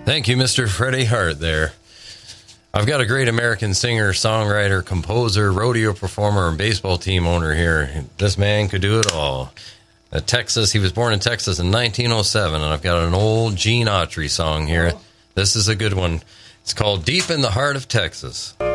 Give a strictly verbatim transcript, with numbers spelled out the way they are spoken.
Thank you, Mister Freddie Hart there. I've got a great American singer, songwriter, composer, rodeo performer, and baseball team owner here. This man could do it all. Uh, Texas, he was born in Texas in nineteen oh seven, and I've got an old Gene Autry song here. This is a good one. It's called Deep in the Heart of Texas.